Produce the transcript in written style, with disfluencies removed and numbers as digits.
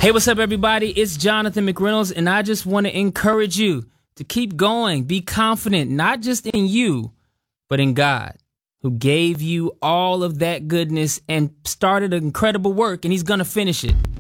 Hey, what's up, everybody? It's Jonathan McReynolds, and I just want to encourage you to keep going. Be confident, not just in you, but in God, who gave you all of that goodness and started an incredible work, and He's going to finish it.